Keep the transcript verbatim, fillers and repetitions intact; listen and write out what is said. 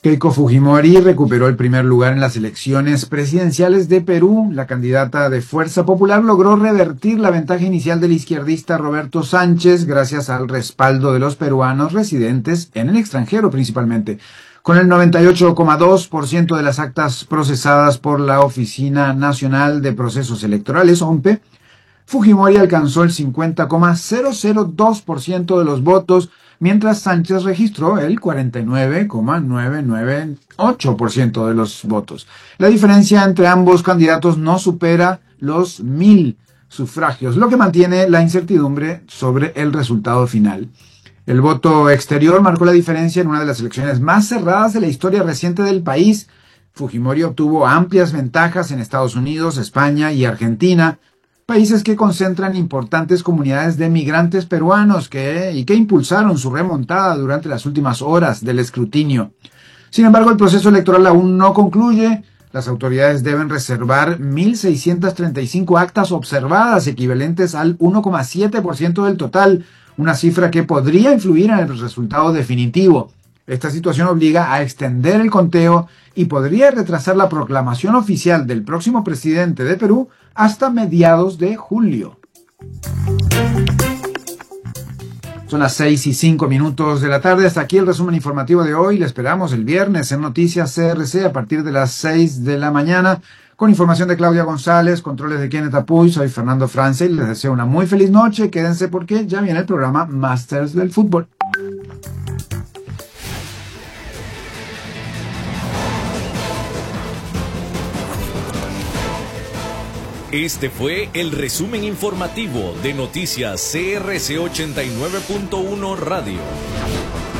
Keiko Fujimori recuperó el primer lugar en las elecciones presidenciales de Perú. La candidata de Fuerza Popular logró revertir la ventaja inicial del izquierdista Roberto Sánchez gracias al respaldo de los peruanos residentes en el extranjero principalmente. Con el noventa y ocho coma dos por ciento de las actas procesadas por la Oficina Nacional de Procesos Electorales, O M P E, Fujimori alcanzó el cincuenta coma cero cero dos por ciento de los votos, mientras Sánchez registró el cuarenta y nueve coma novecientos noventa y ocho por ciento de los votos. La diferencia entre ambos candidatos no supera los mil sufragios, lo que mantiene la incertidumbre sobre el resultado final. El voto exterior marcó la diferencia en una de las elecciones más cerradas de la historia reciente del país. Fujimori obtuvo amplias ventajas en Estados Unidos, España y Argentina, países que concentran importantes comunidades de migrantes peruanos que, y que impulsaron su remontada durante las últimas horas del escrutinio. Sin embargo, el proceso electoral aún no concluye. Las autoridades deben reservar mil seiscientas treinta y cinco actas observadas, equivalentes al uno coma siete por ciento del total, una cifra que podría influir en el resultado definitivo. Esta situación obliga a extender el conteo y podría retrasar la proclamación oficial del próximo presidente de Perú hasta mediados de julio. Son las seis y cinco minutos de la tarde. Hasta aquí el resumen informativo de hoy. Le esperamos el viernes en Noticias C R C a partir de las seis de la mañana con información de Claudia González, controles de Kenneth Apuy. Soy Fernando France y les deseo una muy feliz noche. Quédense porque ya viene el programa Masters del Fútbol. Este fue el resumen informativo de Noticias C R C ochenta y nueve punto uno Radio.